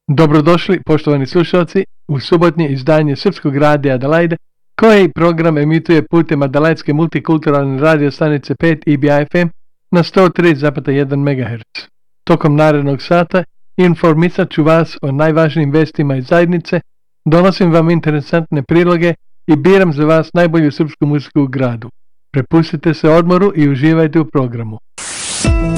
Dobrodošli, poštovani slušalci, u subotnje izdanje Srpskog radija Adelaide, koji program emituje putem Adelaidske multikulturalne radio stanice 5 EBI-FM na 103,1 MHz. Tokom narednog sata informisat ću vas o najvažnijim vestima iz zajednice, donosim vam interesantne priloge i biram za vas najbolju srpsku muziku u gradu. Prepustite se odmoru i uživajte u programu.